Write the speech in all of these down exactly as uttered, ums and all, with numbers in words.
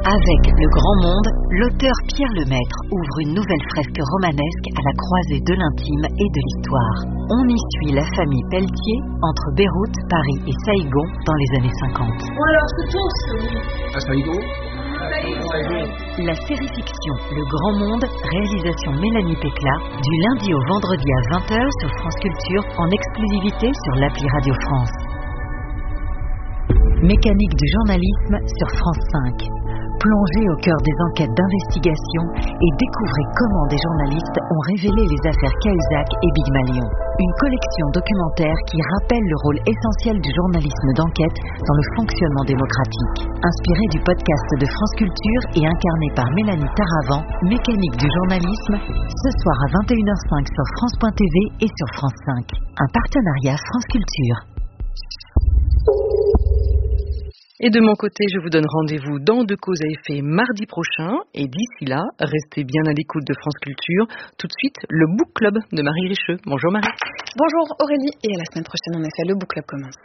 Avec Le Grand Monde, l'auteur Pierre Lemaitre ouvre une nouvelle fresque romanesque à la croisée de l'intime et de l'histoire. On y suit la famille Pelletier entre Beyrouth, Paris et Saïgon dans les années cinquante. Bon alors, c'est tous À Saïgon. La série fiction Le Grand Monde, réalisation Mélanie Pécla, du lundi au vendredi à vingt heures sur France Culture, en exclusivité sur l'appli Radio France. Mécanique du journalisme sur France cinq. Plongez au cœur des enquêtes d'investigation et découvrez comment des journalistes ont révélé les affaires Cahuzac et Big Malion. Une collection documentaire qui rappelle le rôle essentiel du journalisme d'enquête dans le fonctionnement démocratique. Inspiré du podcast de France Culture et incarné par Mélanie Taravant, Mécanique du journalisme, ce soir à vingt et une heures cinq sur France point T V et sur France cinq. Un partenariat France Culture. Et de mon côté, je vous donne rendez-vous dans De Cause à Effet mardi prochain. Et d'ici là, restez bien à l'écoute de France Culture. Tout de suite, le Book Club de Marie Richeux. Bonjour Marie. Bonjour Aurélie. Et à la semaine prochaine, en effet, le Book Club commence.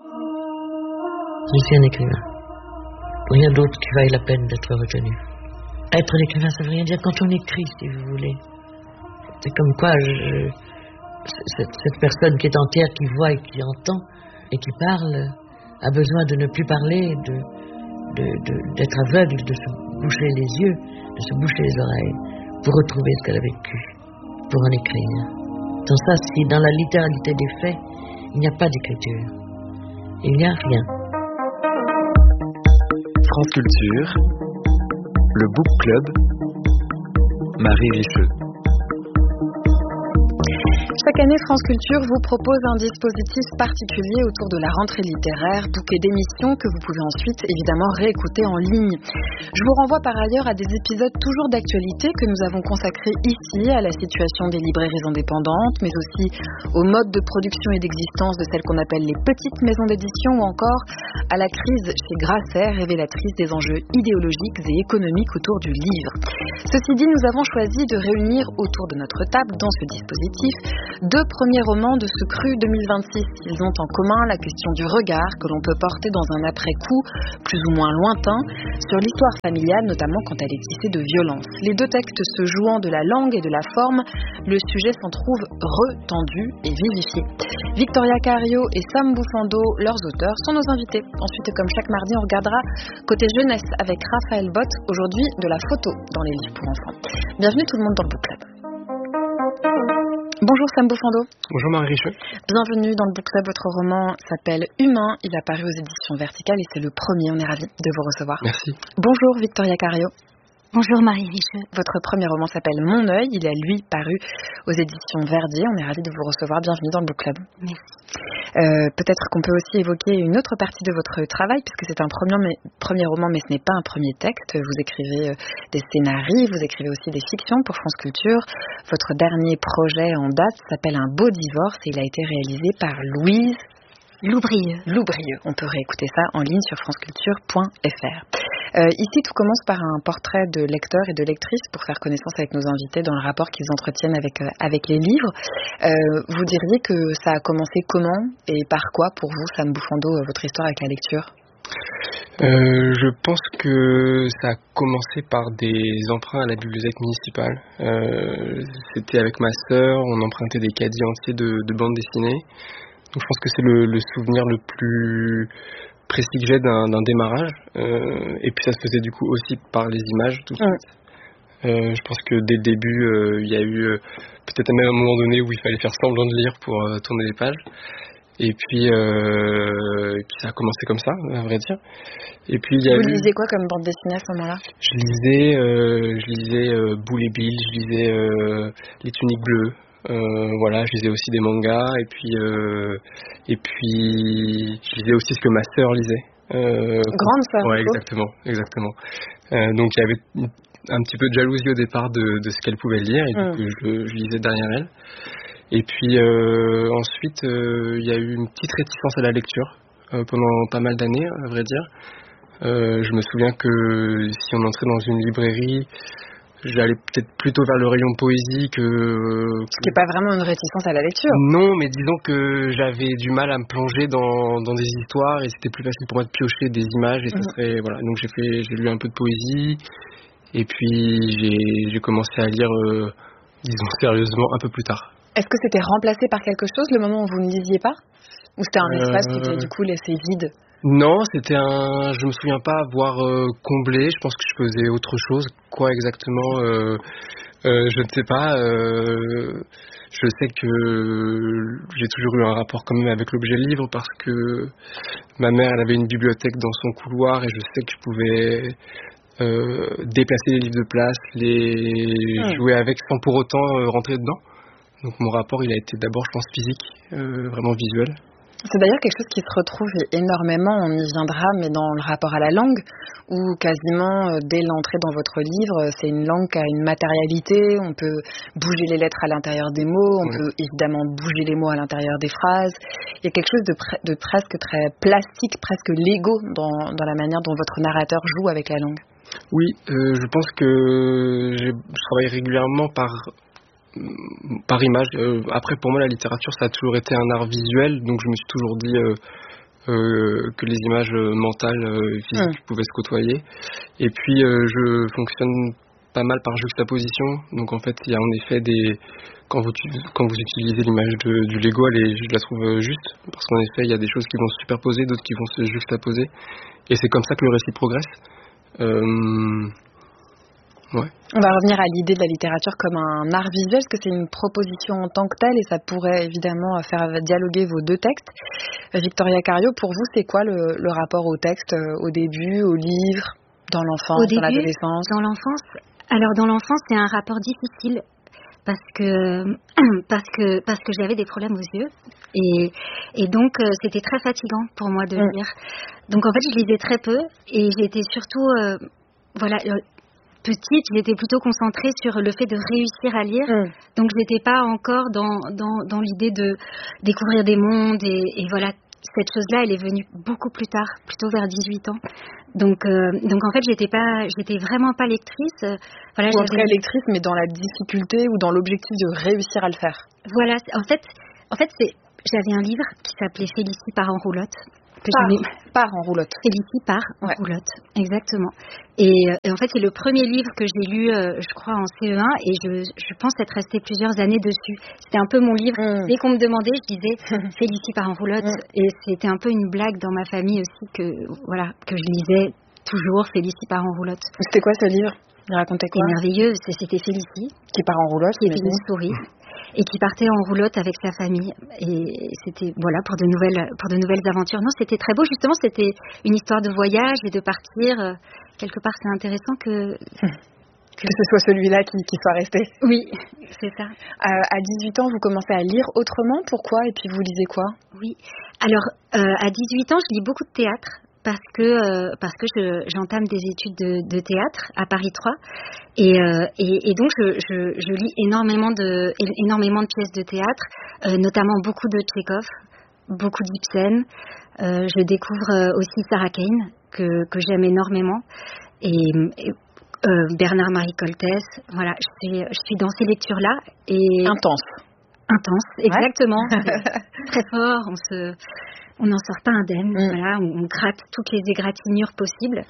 Je suis un écrivain. Rien d'autre qui vaille la peine d'être retenu. Être un écrivain, ça veut rien dire quand on écrit, si vous voulez. C'est comme quoi, je, cette, cette personne qui est entière, qui voit et qui entend et qui parle, a besoin de ne plus parler, de, de, de, d'être aveugle, de se boucher les yeux, de se boucher les oreilles, pour retrouver ce qu'elle a vécu, pour en écrire. Dans ça, si dans la littéralité des faits, il n'y a pas d'écriture, il n'y a rien. France Culture, le Book Club, Marie Richeux. Chaque année, France Culture vous propose un dispositif particulier autour de la rentrée littéraire, bouquet d'émissions que vous pouvez ensuite évidemment réécouter en ligne. Je vous renvoie par ailleurs à des épisodes toujours d'actualité que nous avons consacrés ici à la situation des librairies indépendantes, mais aussi au mode de production et d'existence de celles qu'on appelle les petites maisons d'édition ou encore à la crise chez Grasset, révélatrice des enjeux idéologiques et économiques autour du livre. Ceci dit, nous avons choisi de réunir autour de notre table dans ce dispositif deux premiers romans de ce cru deux mille vingt-six. Ils ont en commun la question du regard que l'on peut porter dans un après-coup plus ou moins lointain sur l'histoire familiale, notamment quand elle est tissée de violence. Les deux textes se jouant de la langue et de la forme, le sujet s'en trouve retendu et vivifié. Victoria Cario et Sam Bufando, leurs auteurs, sont nos invités. Ensuite, comme chaque mardi, on regardera côté jeunesse avec Raphaël Bott, aujourd'hui de la photo dans les livres pour enfants. Bienvenue tout le monde dans le Book Club. Bonjour Sam Bufando. Bonjour Marie Richeux. Bienvenue dans le Book Club. Votre roman s'appelle Humain. Il est apparu aux éditions Verticales et c'est le premier. On est ravis de vous recevoir. Merci. Bonjour Victoria Cario. Bonjour Marie Richeux. Votre premier roman s'appelle Mon œil. Il est lui paru aux éditions Verdier. On est ravis de vous recevoir. Bienvenue dans le Book Club. Merci. Euh, peut-être qu'on peut aussi évoquer une autre partie de votre travail, puisque c'est un premier, mais, premier roman, mais ce n'est pas un premier texte. Vous écrivez euh, des scénarios, vous écrivez aussi des fictions pour France Culture. Votre dernier projet en date s'appelle Un beau divorce et il a été réalisé par Louise Loubrieux. Loubrieux. On peut réécouter ça en ligne sur franceculture point f r. Euh, ici, tout commence par un portrait de lecteurs et de lectrices pour faire connaissance avec nos invités dans le rapport qu'ils entretiennent avec, euh, avec les livres. Euh, vous diriez que ça a commencé comment et par quoi pour vous, Sam Bufando, votre histoire avec la lecture ? Euh, je pense que ça a commencé par des emprunts à la bibliothèque municipale. Euh, c'était avec ma sœur, on empruntait des caddies entiers de, de bandes dessinées. Donc je pense que c'est le, le souvenir le plus précis que j'ai d'un, d'un démarrage. Euh, et puis ça se faisait du coup aussi par les images tout de suite. Euh, je pense que dès le début, euh, il y a eu euh, peut-être même un moment donné où il fallait faire semblant de lire pour euh, tourner les pages. Et puis euh, ça a commencé comme ça, à vrai dire. Et puis il y a Vous eu... lisez quoi comme bande dessinée à ce moment-là ? Je lisais, euh, je lisais euh, Boule et Bill, je lisais euh, Les Tuniques Bleues. Euh, voilà, je lisais aussi des mangas et puis euh, et puis je lisais aussi ce que ma sœur lisait. Euh, Grande sœur. Ouais, exactement, exactement. Euh, donc il y avait un petit peu de jalousie au départ de, de ce qu'elle pouvait lire et mmh. du coup je, je lisais derrière elle. Et puis euh, ensuite euh, il y a eu une petite réticence à la lecture euh, pendant pas mal d'années, à vrai dire. Euh, je me souviens que si on entrait dans une librairie, j'allais peut-être plutôt vers le rayon poésie que... Ce qui n'est pas vraiment une réticence à la lecture. Non, mais disons que j'avais du mal à me plonger dans, dans des histoires et c'était plus facile pour moi de piocher des images et ça Mhm. serait... Voilà, donc j'ai fait, j'ai lu un peu de poésie et puis j'ai, j'ai commencé à lire, euh, disons sérieusement, un peu plus tard. Est-ce que c'était remplacé par quelque chose le moment où vous ne lisiez pas? Ou c'était un espace qui était Euh, du coup laissé vide? Non, c'était un... Je me souviens pas avoir euh, comblé. Je pense que je faisais autre chose. Quoi exactement euh, euh, Je ne sais pas. Euh, je sais que j'ai toujours eu un rapport quand même avec l'objet livre parce que ma mère, elle avait une bibliothèque dans son couloir et je sais que je pouvais euh, déplacer les livres de place, les Hmm. jouer avec sans pour autant euh, rentrer dedans. Donc mon rapport, il a été d'abord, je pense, physique, euh, vraiment visuel. C'est d'ailleurs quelque chose qui se retrouve énormément, on y viendra, mais dans le rapport à la langue, où quasiment euh, dès l'entrée dans votre livre, euh, c'est une langue qui a une matérialité, on peut bouger les lettres à l'intérieur des mots, on Oui. peut évidemment bouger les mots à l'intérieur des phrases. Il y a quelque chose de, pre- de presque très plastique, presque Lego dans, dans la manière dont votre narrateur joue avec la langue. Oui, euh, je pense que j'ai- je travaille régulièrement par par image. Euh, après, pour moi, la littérature, ça a toujours été un art visuel, donc je me suis toujours dit euh, euh, que les images euh, mentales, euh, physiques Mm. pouvaient se côtoyer. Et puis, euh, je fonctionne pas mal par juxtaposition. Donc, en fait, il y a en effet des... Quand vous, tu- quand vous utilisez l'image de- du Lego, elle est- je la trouve euh, juste, parce qu'en effet, il y a des choses qui vont se superposer, d'autres qui vont se juxtaposer. Et c'est comme ça que le récit progresse. Euh, ouais. On va revenir à l'idée de la littérature comme un art visuel, parce que c'est une proposition en tant que telle et ça pourrait évidemment faire dialoguer vos deux textes. Euh, Victoria Cario, pour vous, c'est quoi le, le rapport au texte, euh, au début, au livre, dans l'enfance, Au début, dans l'adolescence? Dans l'enfance, alors dans l'enfance, c'est un rapport difficile parce que parce que parce que j'avais des problèmes aux yeux et et donc euh, c'était très fatigant pour moi de Mm. lire. Donc en fait, je lisais très peu et j'étais surtout euh, voilà euh, petite, j'étais plutôt concentrée sur le fait de réussir à lire. Mm. Donc je n'étais pas encore dans dans dans l'idée de découvrir des mondes et, et voilà. Cette chose-là, elle est venue beaucoup plus tard, plutôt vers dix-huit ans. Donc, euh, donc en fait, j'étais pas, j'étais vraiment pas lectrice. Euh, Voilà, Ou en tout j'avais- cas lectrice, mais dans la difficulté ou dans l'objectif de réussir à le faire. Voilà, c'est- en fait, en fait, c'est, j'avais un livre qui s'appelait Félicie part en roulotte. Que Part, j'aimais- part en roulotte. Félicie part en Ouais. roulotte, exactement. Et, euh, et en fait, c'est le premier livre que j'ai lu, euh, je crois, en C E un, et je, je pense être restée plusieurs années dessus. C'était un peu mon livre. Mm. Dès qu'on me demandait, je disais Félicie part en roulotte, Mm. et c'était un peu une blague dans ma famille aussi que, voilà, que je lisais toujours Félicie part en roulotte. C'était quoi ce livre? Il racontait C'était quoi? merveilleux, c'est- c'était Félicie, Qui part en roulotte, qui était une j'imagine. souris et qui partait en roulotte avec sa famille, et c'était voilà pour de nouvelles pour de nouvelles aventures. Non, c'était très beau, justement, c'était une histoire de voyage et de partir. Euh, quelque part, c'est intéressant que Que ce soit celui-là qui, qui soit resté. oui, c'est ça. Euh, à dix-huit ans, vous commencez à lire autrement. Pourquoi? Et puis vous lisez quoi? Oui. Alors euh, à dix-huit ans, je lis beaucoup de théâtre parce que euh, parce que je, j'entame des études de, de théâtre à Paris trois et, euh, et, et donc je, je, je lis énormément de énormément de pièces de théâtre, euh, notamment beaucoup de Tchekhov, beaucoup d'Ibsen. Euh, je découvre euh, aussi Sarah Kane que que j'aime énormément et, et euh, Bernard-Marie Coltès. Voilà, je suis je suis dans ces lectures là et Intense. intense, exactement. C'est très fort, on se, on n'en sort pas indemne. Mm. Voilà, on, on gratte toutes les égratignures possibles.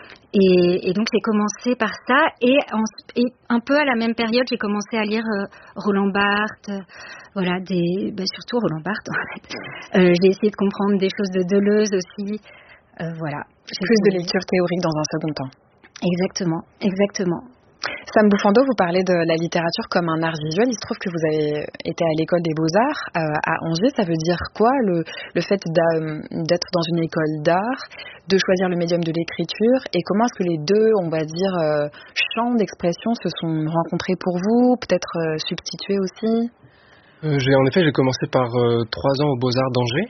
Et, et donc j'ai commencé par ça, et, en, et un peu à la même période, j'ai commencé à lire euh, Roland Barthes, euh, voilà, des, ben surtout Roland Barthes en fait. Euh, j'ai essayé de comprendre des choses de Deleuze aussi, euh, voilà. J'ai Plus de trouvé- lecture théorique dans un second temps. Exactement, exactement. Sam Bouffando, vous parlez de la littérature comme un art visuel. Il se trouve que vous avez été à l'école des Beaux-Arts euh, à Angers. Ça veut dire quoi, le, le fait d'a- d'être dans une école d'art, de choisir le médium de l'écriture, et comment est-ce que les deux, on va dire, euh, champs d'expression se sont rencontrés pour vous, peut-être euh, substitués aussi? Euh, j'ai, en effet, j'ai commencé par euh, trois ans aux Beaux-Arts d'Angers.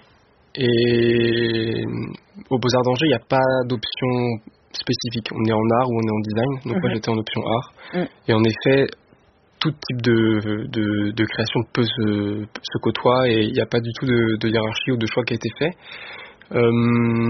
Et euh, aux Beaux-Arts d'Angers, il n'y a pas d'option spécifique. On est en art ou on est en design. Donc Mhm. moi, j'étais en option art. Mm. Et en effet, tout type de, de, de création peut se, se côtoie et il n'y a pas du tout de, de hiérarchie ou de choix qui a été fait.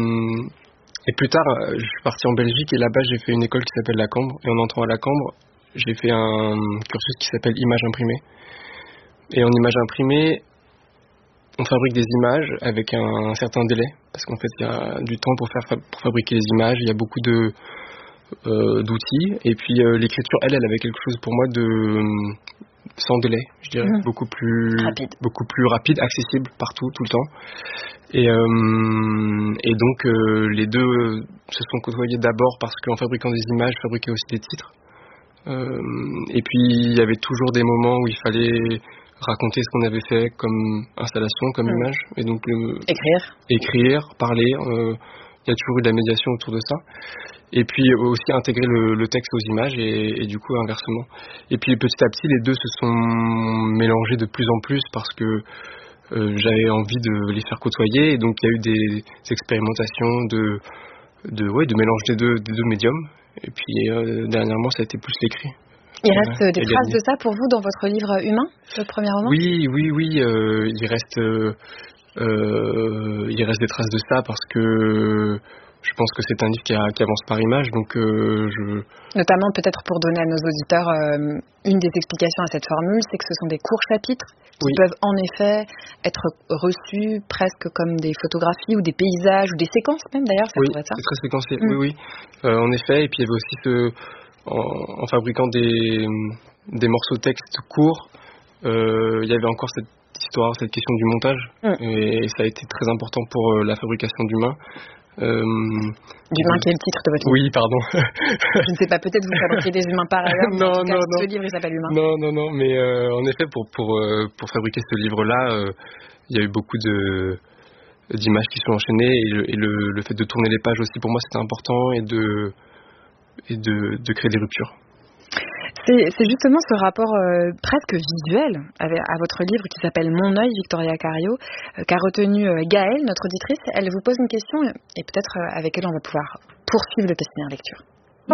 Euh, et plus tard, je suis parti en Belgique et là-bas, j'ai fait une école qui s'appelle la Cambre. Et en entrant à la Cambre, j'ai fait un cursus qui s'appelle image imprimée. Et en image imprimée, on fabrique des images avec un, un certain délai, parce qu'en fait, il y a du temps pour, faire, pour fabriquer les images, il y a beaucoup de, euh, d'outils, et puis euh, l'écriture, elle, elle avait quelque chose pour moi de sans délai, je dirais, mmh. beaucoup plus rapide. beaucoup plus rapide, accessible partout, tout le temps. Et, euh, et donc, euh, les deux se sont côtoyés d'abord parce qu'en fabriquant des images, je fabriquais aussi des titres. Euh, et puis, il y avait toujours des moments où il fallait raconter ce qu'on avait fait comme installation, comme mmh. image. Et donc, euh, écrire. Écrire, parler. Euh, il y a toujours eu de la médiation autour de ça. Et puis aussi intégrer le, le texte aux images et, et du coup inversement. Et puis petit à petit, les deux se sont mélangés de plus en plus parce que euh, j'avais envie de les faire côtoyer. Et donc il y a eu des, des expérimentations de, de, ouais, de mélange des deux, des deux médiums. Et puis euh, dernièrement, ça a été plus l'écrit. Il reste euh, des traces de ça pour vous dans votre livre Humain, le premier roman ? Oui, oui, oui. Euh, il reste, euh, euh, il reste des traces de ça parce que je pense que c'est un livre qui, a, qui avance par image, donc euh, je... Notamment peut-être pour donner à nos auditeurs euh, une des explications à cette formule, c'est que ce sont des courts chapitres qui oui. peuvent en effet être reçus presque comme des photographies ou des paysages ou des séquences même d'ailleurs, ça oui, pourrait être ça. Oui, c'est très séquencé, mmh. oui, oui, euh, en effet, et puis il y avait aussi ce... En, en fabriquant des, des morceaux de texte courts, euh, il y avait encore cette histoire, cette question du montage, mmh. et, et ça a été très important pour euh, la fabrication d'Humain. Euh, D'Humain qui est le titre de votre livre. Oui, pardon. Je ne sais pas, peut-être vous fabriquez des humains par ailleurs, mais non, en tout cas, non, ce non. livre il s'appelle Humain. Non, non, non, mais euh, en effet, pour, pour, euh, pour fabriquer ce livre-là, euh, il y a eu beaucoup de, d'images qui sont enchaînées et, le, et le, le fait de tourner les pages aussi, pour moi, c'était important et de, et de, de créer des ruptures. C'est, c'est justement ce rapport euh, presque visuel avec, à votre livre qui s'appelle Mon œil, Victoria Cario, euh, qu'a retenu euh, Gaëlle, notre auditrice. Elle vous pose une question et peut-être euh, avec elle on va pouvoir poursuivre le questionnaire lecture.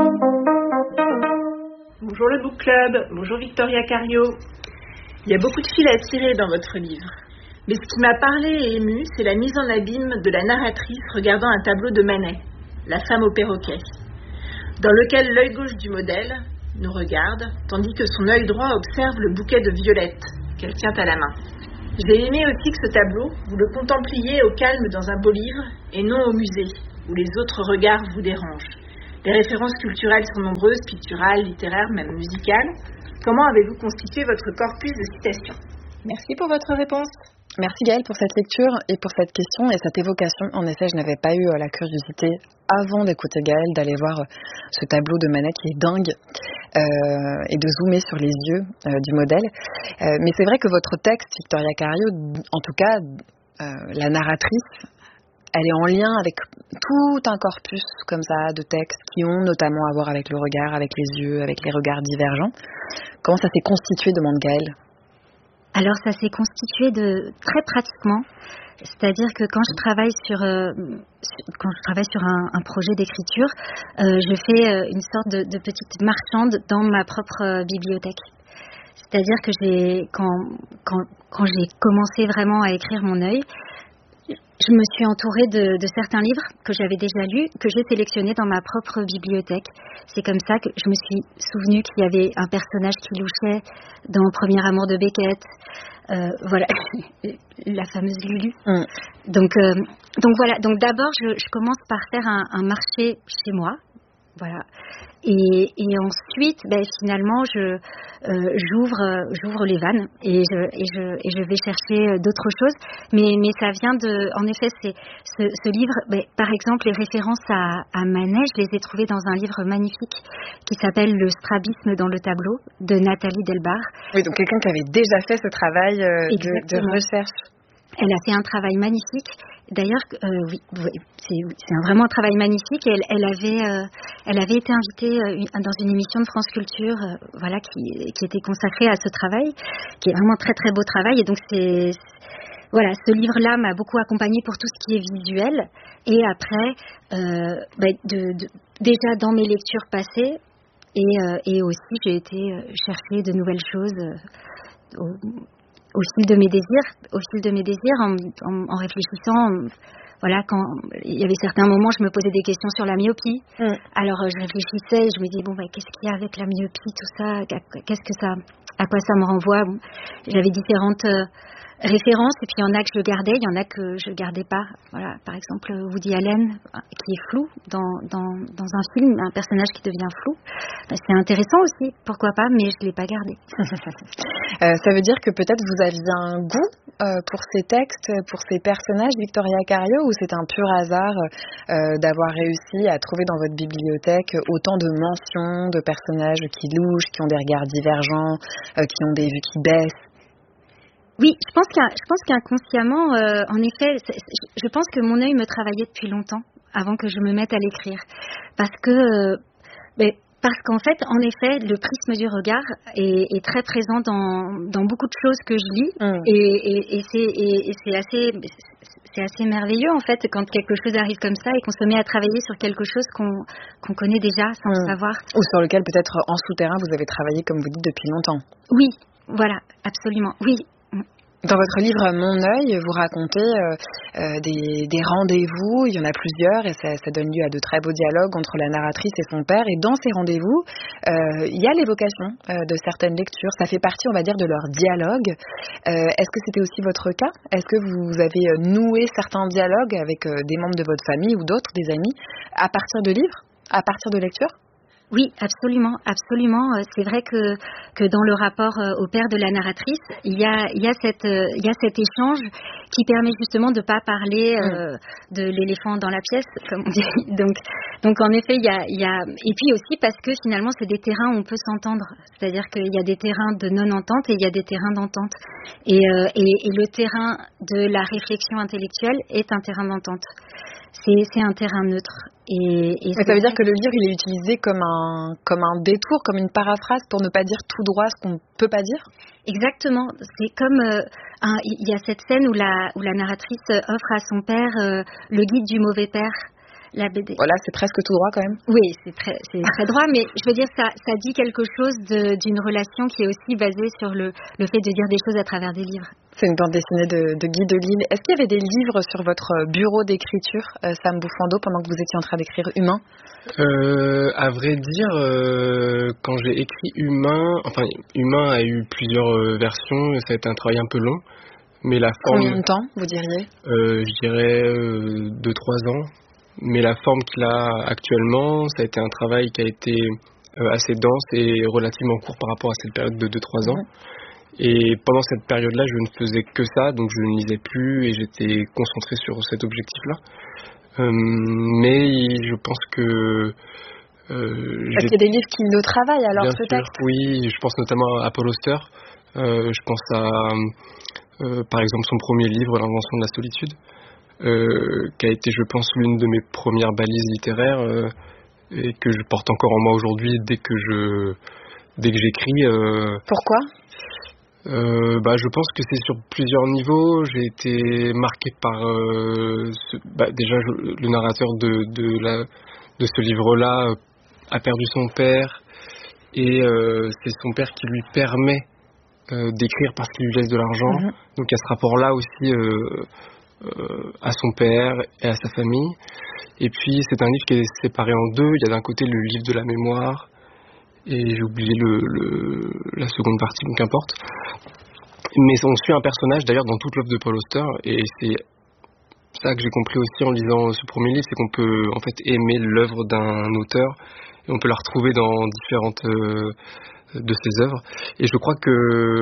Bonjour le Book Club, bonjour Victoria Cario. Il y a beaucoup de fils à tirer dans votre livre. Mais ce qui m'a parlé et ému, c'est la mise en abîme de la narratrice regardant un tableau de Manet, La femme au perroquet, dans lequel l'œil gauche du modèle nous regarde, tandis que son œil droit observe le bouquet de violettes qu'elle tient à la main. J'ai aimé aussi que ce tableau, vous le contempliez au calme dans un beau livre, et non au musée, où les autres regards vous dérangent. Les références culturelles sont nombreuses, picturales, littéraires, même musicales. Comment avez-vous constitué votre corpus de citations ? Merci pour votre réponse. Merci Gaëlle pour cette lecture et pour cette question et cette évocation. En effet, je n'avais pas eu la curiosité, avant d'écouter Gaëlle, d'aller voir ce tableau de Manet qui est dingue euh, et de zoomer sur les yeux euh, du modèle. Euh, mais c'est vrai que votre texte, Victoria Cario, en tout cas, euh, la narratrice, elle est en lien avec tout un corpus comme ça de textes qui ont notamment à voir avec le regard, avec les yeux, avec les regards divergents. Comment ça s'est constitué, demande Gaëlle ? Alors ça s'est constitué de très pratiquement, c'est-à-dire que quand je travaille sur euh, quand je travaille sur un, un projet d'écriture, euh, je fais euh, une sorte de, de petite marchande dans ma propre euh, bibliothèque. C'est-à-dire que j'ai quand quand quand j'ai commencé vraiment à écrire Mon œil, je me suis entourée de, de certains livres que j'avais déjà lus, que j'ai sélectionnés dans ma propre bibliothèque. C'est comme ça que je me suis souvenue qu'il y avait un personnage qui louchait dans Premier amour de Beckett. Euh, voilà, la fameuse Lulu. Mm. Donc, euh, donc voilà. Donc d'abord, je, je commence par faire un, un marché chez moi. Voilà. Et, et ensuite, ben, finalement, je, euh, j'ouvre, j'ouvre les vannes et je, et, je, et je vais chercher d'autres choses. Mais, mais ça vient de... En effet, c'est ce, ce livre... Ben, par exemple, les références à, à Manet, je les ai trouvées dans un livre magnifique qui s'appelle Le strabisme dans le tableau de Nathalie Delbar. Oui, donc quelqu'un qui avait déjà fait ce travail euh, de, de recherche. Elle a fait un travail magnifique. D'ailleurs, euh, oui, c'est, c'est un, vraiment un travail magnifique. Elle, elle avait, euh, elle avait été invitée euh, dans une émission de France Culture, euh, voilà, qui, qui était consacrée à ce travail, qui est vraiment un très très beau travail. Et donc c'est, voilà, ce livre-là m'a beaucoup accompagnée pour tout ce qui est visuel. Et après, euh, bah, de, de, déjà dans mes lectures passées, et, euh, et aussi j'ai été chercher de nouvelles choses. Euh, au, au fil de mes désirs, au fil de mes désirs, en, en, en réfléchissant voilà, quand il y avait certains moments, je me posais des questions sur la myopie. Mm. Alors, je réfléchissais et je me disais, bon, bah, qu'est-ce qu'il y a avec la myopie, tout ça, qu'est-ce que ça, à quoi ça me renvoie. Bon, j'avais différentes euh, références, et puis il y en a que je gardais, il y en a que je gardais pas. Voilà, par exemple, Woody Allen, qui est flou dans, dans, dans un film, un personnage qui devient flou. Ben, c'est intéressant aussi, pourquoi pas, mais je l'ai pas gardé. euh, ça veut dire que peut-être vous aviez un goût euh, pour ces textes, pour ces personnages, Victoria Cario, ou c'est un pur hasard euh, d'avoir réussi à trouver dans votre bibliothèque autant de mentions de personnages qui louchent, qui ont des regards divergents, euh, qui ont des vues qui baissent? Oui, je pense qu'un, je pense qu'inconsciemment, euh, en effet, c'est, je pense que mon œil me travaillait depuis longtemps, avant que je me mette à l'écrire, parce que, euh, ben, parce qu'en fait, en effet, le prisme du regard est, est très présent dans, dans beaucoup de choses que je lis, mmh. et, et, et, c'est, et, et c'est assez, c'est assez merveilleux en fait quand quelque chose arrive comme ça et qu'on se met à travailler sur quelque chose qu'on, qu'on connaît déjà sans mmh. le savoir, ou sur lequel peut-être en souterrain vous avez travaillé, comme vous dites, depuis longtemps. Oui, voilà, absolument, oui. Dans votre livre Mon œil, vous racontez euh, euh, des, des rendez-vous, il y en a plusieurs, et ça, ça donne lieu à de très beaux dialogues entre la narratrice et son père. Et dans ces rendez-vous, euh, il y a l'évocation euh, de certaines lectures. Ça fait partie, on va dire, de leur dialogue. Euh, est-ce que c'était aussi votre cas? Est-ce que vous avez noué certains dialogues avec euh, des membres de votre famille ou d'autres, des amis, à partir de livres, à partir de lectures? Oui, absolument, absolument. C'est vrai que que dans le rapport au père de la narratrice, il y a il y a cette il y a cet échange qui permet justement de pas parler euh, mmh. de l'éléphant dans la pièce, comme on dit. Donc donc en effet, il y a il y a et puis aussi parce que finalement c'est des terrains où on peut s'entendre. C'est-à-dire qu'il y a des terrains de non-entente et il y a des terrains d'entente. Et euh, et, et le terrain de la réflexion intellectuelle est un terrain d'entente. C'est, c'est un terrain neutre. Et, et ça veut dire que le livre, il est utilisé comme un, comme un détour, comme une paraphrase pour ne pas dire tout droit ce qu'on ne peut pas dire? Exactement. C'est comme, euh, un, il y a cette scène où la, où la narratrice offre à son père euh, le guide du mauvais père. La B D. Voilà, c'est presque tout droit quand même. Oui, c'est très, c'est très droit, mais je veux dire, ça, ça dit quelque chose de, d'une relation qui est aussi basée sur le, le fait de dire des choses à travers des livres. C'est une bande dessinée de, de Guy Delisle. Est-ce qu'il y avait des livres sur votre bureau d'écriture, euh, Sam Bouffando, pendant que vous étiez en train d'écrire Humain? euh, À vrai dire, euh, quand j'ai écrit Humain, enfin, Humain a eu plusieurs euh, versions, ça a été un travail un peu long, mais la forme... Combien de temps, vous diriez? euh, Je dirais euh, deux trois ans. Mais la forme qu'il a actuellement, ça a été un travail qui a été euh, assez dense et relativement court par rapport à cette période de deux trois ans. Et pendant cette période-là, je ne faisais que ça, donc je ne lisais plus et j'étais concentré sur cet objectif-là. Euh, mais je pense que... Euh, Parce qu'il y a des livres qui le travaillent alors bien peut-être. Sûr, oui, je pense notamment à Paul Auster. Euh, je pense à, euh, par exemple, son premier livre, L'invention de la solitude. Euh, qui a été, je pense, l'une de mes premières balises littéraires euh, et que je porte encore en moi aujourd'hui dès que je dès que j'écris. Euh, Pourquoi euh, bah, je pense que c'est sur plusieurs niveaux. J'ai été marqué par euh, ce, bah, déjà je, le narrateur de de, la, de ce livre-là euh, a perdu son père et euh, c'est son père qui lui permet euh, d'écrire parce qu'il lui laisse de l'argent. Mm-hmm. Donc il y a ce rapport-là aussi. Euh, Euh, à son père et à sa famille. Et puis c'est un livre qui est séparé en deux. Il y a d'un côté le livre de la mémoire et j'ai oublié le, le, la seconde partie, donc qu'importe. Mais on suit un personnage d'ailleurs dans toute l'œuvre de Paul Auster et c'est ça que j'ai compris aussi en lisant ce premier livre, c'est qu'on peut en fait aimer l'œuvre d'un auteur et on peut la retrouver dans différentes euh, de ses œuvres. Et je crois que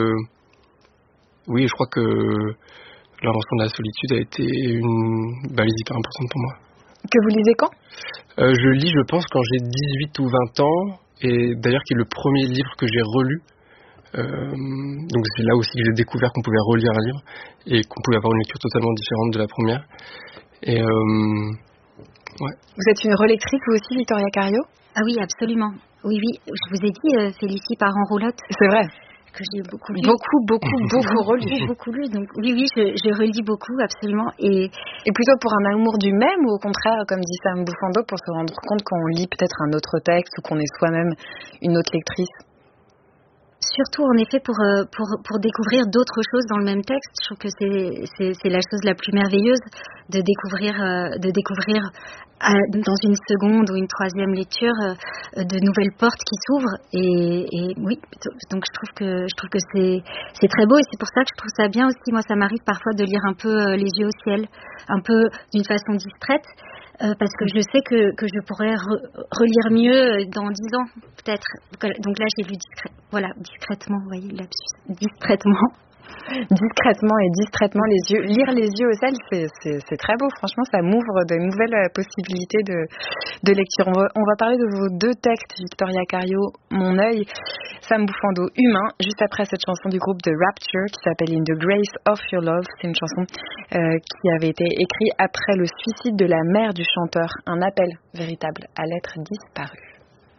oui, je crois que L'invention de la solitude a été une balise hyper importante pour moi. Que vous lisez quand euh, Je lis, je pense, quand j'ai dix-huit ou vingt ans, et d'ailleurs qui est le premier livre que j'ai relu. Euh, donc c'est là aussi que j'ai découvert qu'on pouvait relire un livre et qu'on pouvait avoir une lecture totalement différente de la première. Et euh, ouais. Vous êtes une relectrice, vous aussi, Victoria Cario? Ah oui, absolument. Oui, oui. Je vous ai dit, euh, Félicie part en roulotte. C'est vrai. Que j'ai beaucoup lu. Beaucoup, beaucoup, beaucoup relu. Beaucoup lu. Donc oui, oui, je, je relis beaucoup, absolument. Et, et plutôt pour un amour du même ou au contraire, comme dit Sam Bouffando, pour se rendre compte qu'on lit peut-être un autre texte ou qu'on est soi-même une autre lectrice? surtout en effet pour, pour, pour découvrir d'autres choses dans le même texte. Je trouve que c'est, c'est, c'est la chose la plus merveilleuse de découvrir, de découvrir dans une seconde ou une troisième lecture de nouvelles portes qui s'ouvrent. Et, et oui, donc je trouve que, je trouve que c'est, c'est très beau, et c'est pour ça que je trouve ça bien aussi. Moi, ça m'arrive parfois de lire un peu les yeux au ciel, un peu d'une façon distraite. Euh, parce que je sais que, que je pourrais re, relire mieux dans dix ans, peut-être. Donc là, j'ai lu discré- voilà, discrètement, vous voyez, lapsus, distraitement. Discrètement et distraitement les yeux. Lire les yeux au ciel, c'est, c'est, c'est très beau. Franchement, ça m'ouvre de nouvelles possibilités de, de lecture. On va, on va parler de vos deux textes, Victoria Cario, Mon œil, Sam Bouffando, Humain, juste après cette chanson du groupe The Rapture qui s'appelle In the Grace of Your Love. C'est une chanson euh, qui avait été écrite après le suicide de la mère du chanteur. Un appel véritable à l'être disparu.